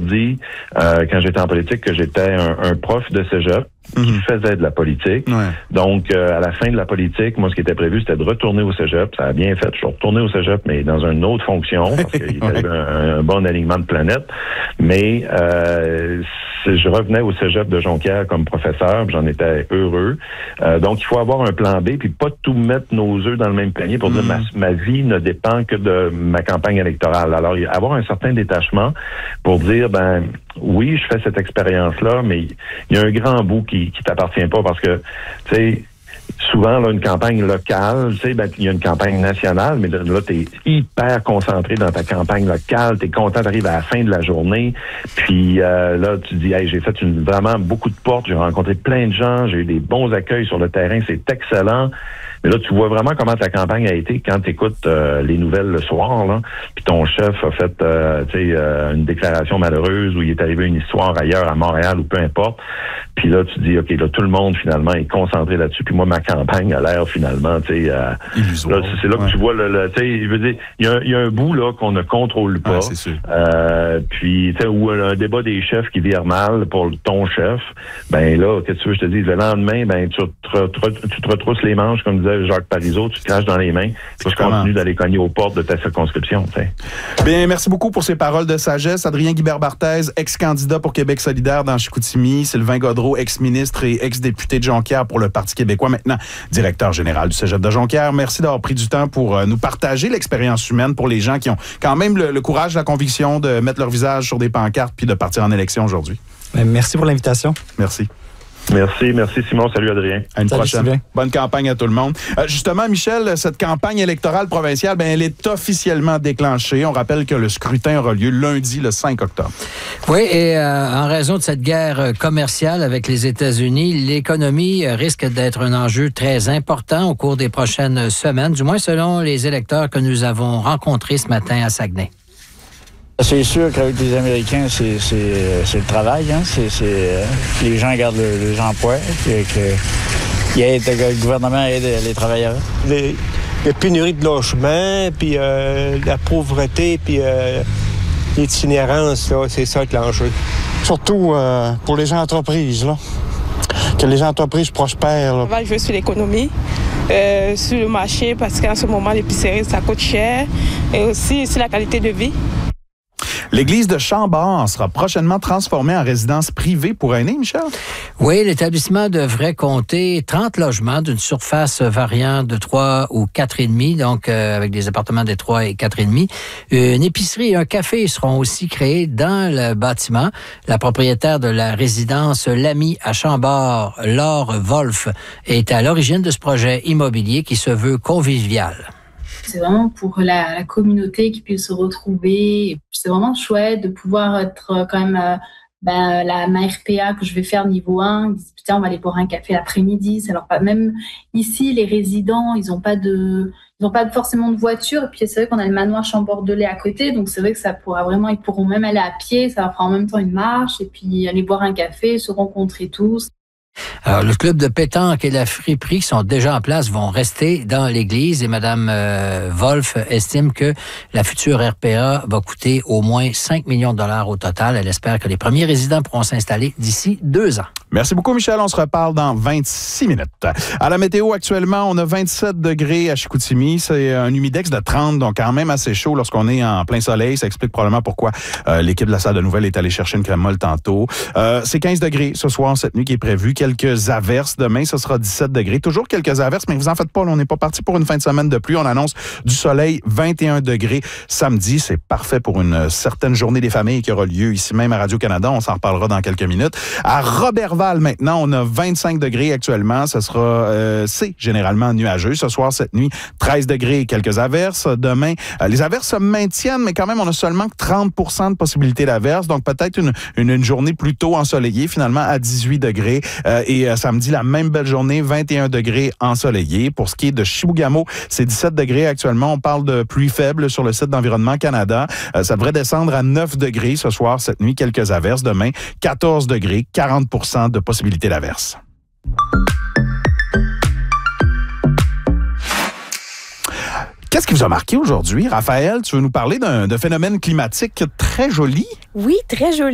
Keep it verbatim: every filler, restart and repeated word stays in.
dit, euh, quand j'étais en politique, que j'étais un, un prof de cégep qui mm-hmm. faisait de la politique. Ouais. Donc, euh, à la fin de la politique, moi, ce qui était prévu, c'était de retourner au cégep. Ça a bien fait. Je suis retourné au cégep, mais dans une autre fonction, parce qu'il y avait un, un bon alignement de planète. Mais euh, je revenais au cégep de Jonquière comme professeur, j'en étais heureux. Euh, donc, il faut avoir un plan B, puis pas tout mettre nos œufs dans le même panier pour mm. dire ma, ma vie ne dépend que de ma campagne électorale. Alors, avoir un certain détachement pour dire, ben oui, je fais cette expérience-là, mais il y a un grand bout qui qui t'appartient pas parce que, tu sais, souvent, là, une campagne locale, tu sais, ben, il y a une campagne nationale, mais là, là t'es hyper concentré dans ta campagne locale, t'es content d'arriver à la fin de la journée, puis euh, là, tu dis, hey, j'ai fait une, vraiment beaucoup de portes, j'ai rencontré plein de gens, j'ai eu des bons accueils sur le terrain, c'est excellent. Mais là, tu vois vraiment comment ta campagne a été quand tu écoutes euh, les nouvelles le soir, là, puis ton chef a fait euh, tu sais, euh, une déclaration malheureuse où il est arrivé une histoire ailleurs à Montréal ou peu importe. Puis là, tu dis, OK, là, tout le monde, finalement, est concentré là-dessus. Puis moi, ma campagne a l'air, finalement, tu sais... Euh, là, c'est là ouais. que tu vois, le, le tu sais, je veux dire, il y, y a un bout, là, qu'on ne contrôle pas. Ouais, c'est sûr. Euh, puis, tu sais, ou un débat des chefs qui vire mal pour ton chef, ben là, qu'est-ce que tu veux, je te dis, le lendemain, ben, tu te, tu te retrousses les manches, comme disait Jacques Parizeau, tu te craches dans les mains, tu continues d'aller cogner aux portes de ta circonscription, tu sais. Bien, merci beaucoup pour ces paroles de sagesse. Adrien Guibert-Barthez, ex-candidat pour Québec solidaire dans Chicoutimi, Sylvain Gaudreault, ex-ministre et ex-député de Jonquière pour le Parti québécois, maintenant directeur général du Cégep de Jonquière. Merci d'avoir pris du temps pour euh, nous partager l'expérience humaine pour les gens qui ont quand même le, le courage, la conviction de mettre leur visage sur des pancartes puis de partir en élection aujourd'hui. Bien, merci pour l'invitation. Merci. Merci, merci Simon. Salut Adrien. À une Salut, prochaine. Sylvain. Bonne campagne à tout le monde. Euh, justement, Michel, cette campagne électorale provinciale, ben, elle est officiellement déclenchée. On rappelle que le scrutin aura lieu lundi, le cinq octobre. Oui, et euh, en raison de cette guerre commerciale avec les États-Unis, l'économie risque d'être un enjeu très important au cours des prochaines semaines, du moins selon les électeurs que nous avons rencontrés ce matin à Saguenay. C'est sûr qu'avec les Américains, c'est, c'est, c'est le travail. Hein? C'est, c'est, euh, les gens gardent le, les emplois, que, que, aide, que le gouvernement aide les travailleurs. Les, les pénuries de logement, puis euh, la pauvreté, puis euh, l'itinérance, là, c'est ça qui est l'enjeu. Surtout euh, pour les entreprises, là. Que les entreprises prospèrent. Là. On va jouer sur l'économie, euh, sur le marché, parce qu'en ce moment, l'épicerie, ça coûte cher, et aussi sur la qualité de vie. L'église de Chambord sera prochainement transformée en résidence privée pour aînés, Michel? Oui, l'établissement devrait compter trente logements d'une surface variant de trois ou quatre et demi, donc euh, avec des appartements de trois et quatre et demi. Une épicerie et un café seront aussi créés dans le bâtiment. La propriétaire de la résidence L'Ami à Chambord, Laure Wolf, est à l'origine de ce projet immobilier qui se veut convivial. C'est vraiment pour la, la communauté qui puisse se retrouver. C'est vraiment chouette de pouvoir être quand même euh, ben, la, ma R P A que je vais faire niveau un. Ils disent, putain, on va aller boire un café l'après-midi. Alors, pas, même ici, les résidents, ils n'ont pas de, ils n'ont pas forcément de voiture. Et puis, c'est vrai qu'on a le manoir Chambordelais à côté. Donc, c'est vrai que ça pourra vraiment, ils pourront même aller à pied. Ça fera en même temps une marche et puis aller boire un café, se rencontrer tous. Alors, le club de pétanque et la friperie qui sont déjà en place vont rester dans l'église et Mme euh, Wolf estime que la future R P A va coûter au moins cinq millions de dollars au total. Elle espère que les premiers résidents pourront s'installer d'ici deux ans. Merci beaucoup, Michel. On se reparle dans vingt-six minutes. À la météo, actuellement, on a vingt-sept degrés à Chicoutimi. C'est un humidex de trente, donc quand même assez chaud lorsqu'on est en plein soleil. Ça explique probablement pourquoi euh, l'équipe de la salle de nouvelles est allée chercher une crème molle tantôt. Euh, c'est quinze degrés ce soir, cette nuit qui est prévue. Quelques averses. Demain, ce sera dix-sept degrés. Toujours quelques averses, mais vous en faites pas. Là, on n'est pas parti pour une fin de semaine de pluie. On annonce du soleil, vingt et un degrés. Samedi, c'est parfait pour une certaine journée des familles qui aura lieu ici même à Radio-Canada. On s'en reparlera dans quelques minutes. À Roberval, maintenant, on a vingt-cinq degrés actuellement. Ce sera, euh, c'est généralement nuageux. Ce soir, cette nuit, treize degrés et quelques averses. Demain, euh, les averses se maintiennent, mais quand même, on a seulement trente pour cent de possibilité d'averses. Donc, peut-être une, une, une journée plutôt ensoleillée, finalement, à dix-huit degrés. Euh, et euh, samedi, la même belle journée, vingt et un degrés ensoleillé. Pour ce qui est de Chibougamau, c'est dix-sept degrés actuellement. On parle de pluie faible sur le site d'Environnement Canada. Euh, ça devrait descendre à neuf degrés ce soir, cette nuit, quelques averses. Demain, quatorze degrés, quarante pour cent de possibilité d'averse. Qu'est-ce qui vous a marqué aujourd'hui? Raphaël, tu veux nous parler d'un, d'un phénomène climatique très joli? Oui, très joli.